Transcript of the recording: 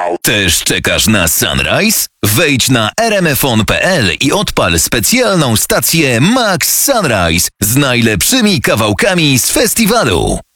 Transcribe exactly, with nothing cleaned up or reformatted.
Też czekasz na Sunrise? Wejdź na r m f on kropka p l i odpal specjalną stację Max Sunrise z najlepszymi kawałkami z festiwalu.